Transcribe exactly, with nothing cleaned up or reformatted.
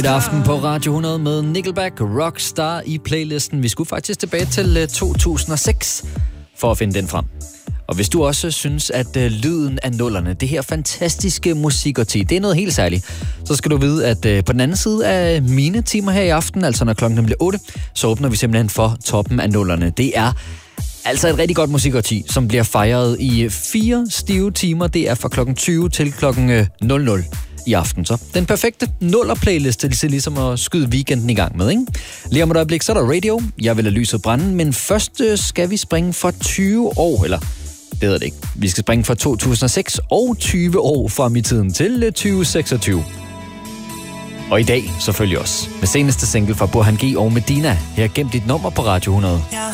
I aften på Radio hundrede med Nickelback, Rockstar i playlisten. Vi skulle faktisk tilbage til to tusind og seks for at finde den frem. Og hvis du også synes, at uh, lyden af nullerne, det her fantastiske musikårti, det er noget helt særligt, så skal du vide, at uh, på den anden side af mine timer her i aften, altså når klokken bliver otte, så åbner vi simpelthen for toppen af nullerne. Det er altså et rigtig godt musikårti, som bliver fejret i fire stive timer. Det er fra klokken tyve til klokken nul nul i aften. Så den perfekte nuller-playliste, det er ligesom at skyde weekenden i gang med, ikke? Lige om et øjeblik, så er der radio. Jeg vil lade lyset brænde, men først skal vi springe for tyve år, eller det hedder det ikke. Vi skal springe fra to tusind og seks og tyve år frem i tiden til tyve seksogtyve. Og i dag selvfølgelig også med seneste single fra Burhan G og Medina. Her gemt dit nummer på Radio hundrede.